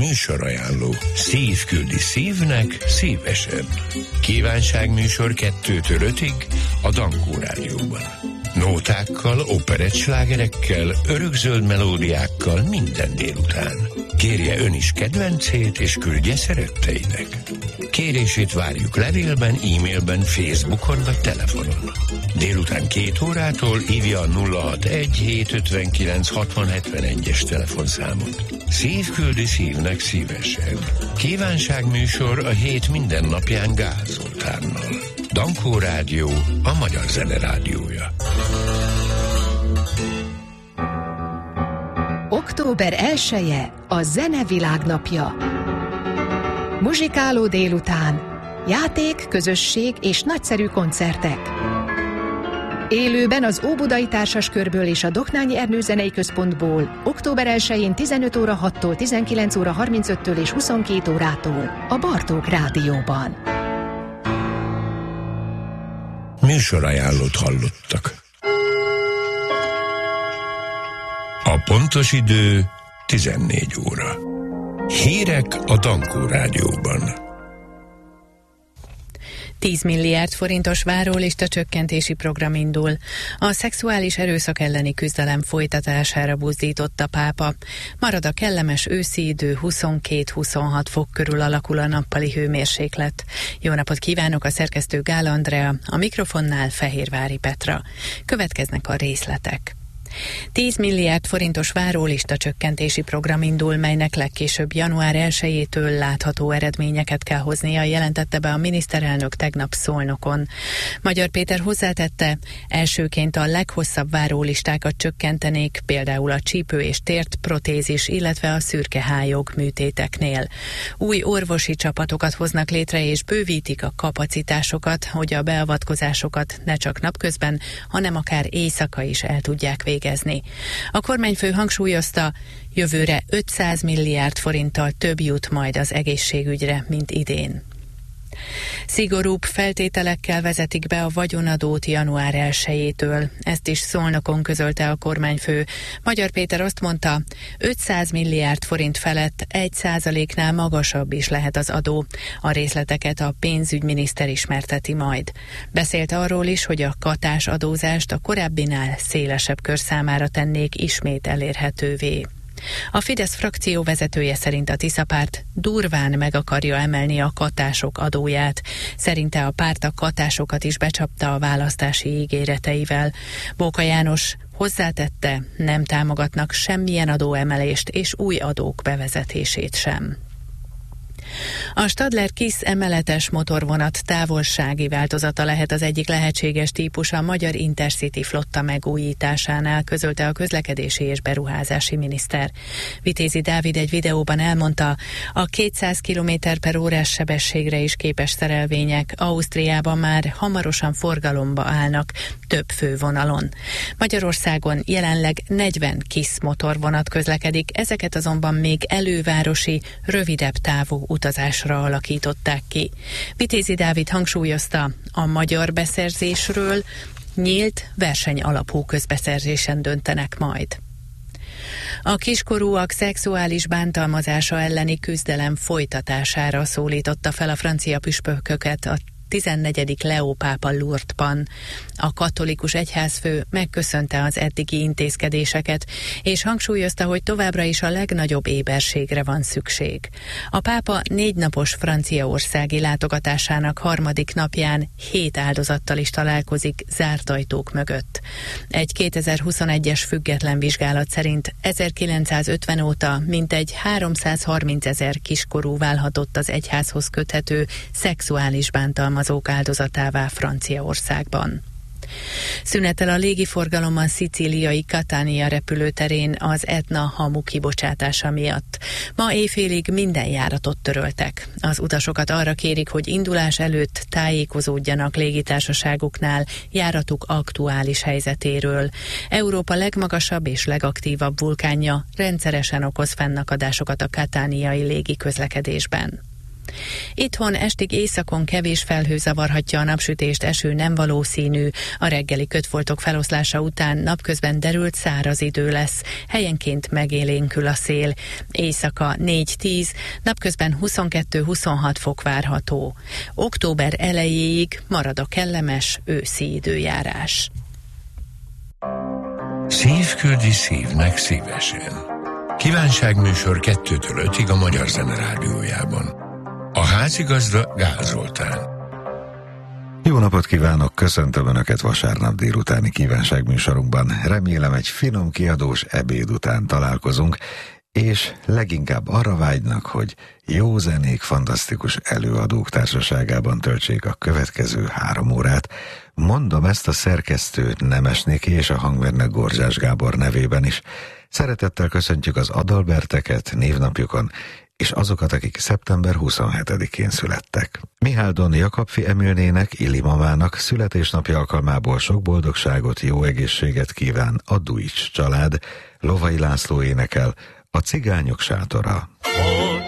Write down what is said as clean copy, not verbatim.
Műsorajánló. Szív küldi szívnek szívesen. Kívánságműsor 2-től 5-ig a Dankó Rádióban. Nótákkal, operettslágerekkel, örökzöld melódiákkal minden délután. Kérje ön is kedvencét, és küldje szeretteinek. Kérését várjuk levélben, e-mailben, Facebookon vagy telefonon. Délután 2 órától hívja a 061 759 6071-es telefonszámot. Szív küldi szívnek szívesen. Kívánságműsor a hét minden napján Gál Zoltánnal. Dankó Rádió, a magyar zene rádiója. Október 1-e a Zene Világnapja. Muzsikáló délután, játék, közösség és nagyszerű koncertek. Élőben az Óbudai Társaskörből és a Doknányi Ernő Zenei Központból október 1-én 15 óra 6-tól 19 óra 35-től és 22 órától a Bartók Rádióban. Műsorajánlót hallottak. A pontos idő 14 óra. Hírek a Dankó Rádióban. 10 milliárd forintos várólista csökkentési program indul. A szexuális erőszak elleni küzdelem folytatására buzdított a pápa. Marad a kellemes őszi idő, 22-26 fok körül alakul a nappali hőmérséklet. Jó napot kívánok, a szerkesztő Gál Andrea, a mikrofonnál Fehérvári Petra. Következnek a részletek. 10 milliárd forintos várólista csökkentési program indul, melynek legkésőbb január 1-től látható eredményeket kell hoznia, jelentette be a miniszterelnök tegnap Szolnokon. Magyar Péter hozzátette, elsőként a leghosszabb várólistákat csökkentenék, például a csípő és tért protézis, illetve a szürkehályog műtéteknél. Új orvosi csapatokat hoznak létre és bővítik a kapacitásokat, hogy a beavatkozásokat ne csak napközben, hanem akár éjszaka is el tudják végezni. A kormányfő hangsúlyozta, jövőre 500 milliárd forinttal több jut majd az egészségügyre, mint idén. Szigorúbb feltételekkel vezetik be a vagyonadót január 1-től. Ezt is Szolnokon közölte a kormányfő. Magyar Péter azt mondta, 500 milliárd forint felett 1%-nál magasabb is lehet az adó. A részleteket a pénzügyminiszter ismerteti majd. Beszélt arról is, hogy a katás adózást a korábbinál szélesebb kör számára tennék ismét elérhetővé. A Fidesz frakció vezetője szerint a Tisza-párt durván meg akarja emelni a katások adóját. Szerinte a párt a katásokat is becsapta a választási ígéreteivel. Bóka János hozzátette, nem támogatnak semmilyen adóemelést és új adók bevezetését sem. A Stadler Kiss emeletes motorvonat távolsági változata lehet az egyik lehetséges típus a magyar Intercity flotta megújításánál, közölte a közlekedési és beruházási miniszter. Vitézi Dávid egy videóban elmondta, a 200 km/órás sebességre is képes szerelvények Ausztriában már hamarosan forgalomba állnak több fővonalon. Magyarországon jelenleg 40 Kiss motorvonat közlekedik, ezeket azonban még elővárosi, rövidebb távú utazásra alakították ki. Vitézi Dávid hangsúlyozta, a magyar beszerzésről nyílt, verseny alapú közbeszerzésen döntenek majd. A kiskorúak szexuális bántalmazása elleni küzdelem folytatására szólította fel a francia püspököket a 14. Leó pápa Lourdesban. A katolikus egyházfő megköszönte az eddigi intézkedéseket, és hangsúlyozta, hogy továbbra is a legnagyobb éberségre van szükség. A pápa 4 napos franciaországi látogatásának 3. napján 7 áldozattal is találkozik zárt ajtók mögött. Egy 2021-es független vizsgálat szerint 1950 óta mintegy 330 000 kiskorú válhatott az egyházhoz köthető szexuális bántalmazások áldozatává Franciaországban. Szünetel a légiforgalom a szicíliai Catania repülőterén az Etna hamu kibocsátása miatt. Ma éjfélig minden járatot töröltek. Az utasokat arra kérik, hogy indulás előtt tájékozódjanak légitársaságuknál járatuk aktuális helyzetéről. Európa legmagasabb és legaktívabb vulkánja rendszeresen okoz fennakadásokat a katániai légiközlekedésben. Itthon estig északon kevés felhő zavarhatja a napsütést, eső nem valószínű. A reggeli kötfoltok feloszlása után napközben derült száraz idő lesz. Helyenként megélénkül a szél. Éjszaka 4-10, napközben 22-26 fok várható. Október elejéig marad a kellemes őszi időjárás. Szív küldi szívnek szívesen. Kívánságműsor 2-től 5-ig a Magyar Zene Rádiójában. A házigazda Gál Zoltán. Jó napot kívánok, köszöntöm Önöket vasárnap délutáni kívánságműsorunkban. Remélem egy finom kiadós ebéd után találkozunk, és leginkább arra vágynak, hogy jó zenék, fantasztikus előadók társaságában töltsék a következő 3 órát. Mondom ezt a szerkesztő Nemes Niki és a hangmérnök Gorzsás Gábor nevében is. Szeretettel köszöntjük az Adalberteket névnapjukon, és azokat, akik szeptember 27-én születtek. Miháldon Jakabfi Emilnének, Illi mamának születésnapja alkalmából sok boldogságot, jó egészséget kíván a Duics család. Lovai László énekel, a Cigányok sátora.